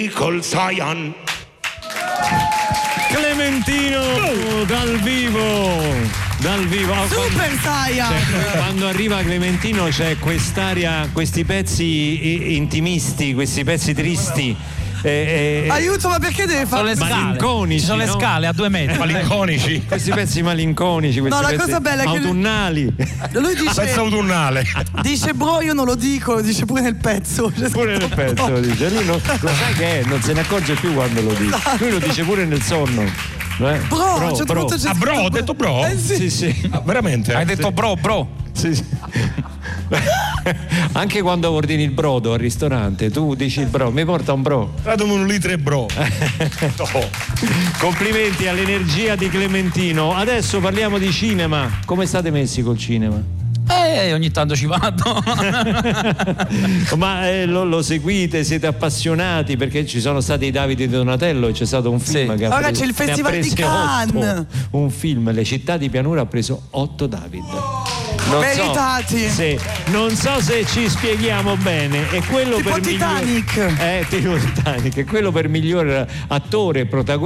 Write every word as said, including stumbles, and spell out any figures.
col Saiyan. Clementino oh. dal vivo. Dal vivo. Super Saiyan. Cioè, quando arriva Clementino c'è quest'aria, questi pezzi intimisti, questi pezzi tristi. Eh, eh, Aiuto, ma perché deve fare? Sono le scale. Malinconici, ci sono no? le scale a due metri. Malinconici. Questi pezzi malinconici, questi no, la pezzi cosa bella è che autunnali. Lui dice pezzo autunnale. Dice bro, io non lo dico, lo dice pure nel pezzo. Pure nel pezzo lo dice. Lui non, lo sai che è, non se ne accorge più quando lo dice. Lui lo dice pure nel sonno. Eh? Bro, a un certo punto c'è ah, bro, ho detto bro? Eh, sì. Sì, sì. Ah, veramente? Hai detto sì. bro, bro. Sì, sì. Anche quando ordini il brodo al ristorante, tu dici il bro, mi porta un bro. Datemi un litro e bro. No. Complimenti all'energia di Clementino. Adesso parliamo di cinema. Come state messi col cinema? Eh, ogni tanto ci vado. Ma eh, lo, lo seguite, siete appassionati? Perché ci sono stati i Davide di Donatello e c'è stato un film sì. che ha Ora preso, c'è il Festival di Cannes. otto, un film, Le città di pianura, ha preso otto David. Non Meritati. So, se, non so se ci spieghiamo bene. È quello tipo per Titanic. Miglior, eh, tipo Titanic. È quello per miglior attore protagonista.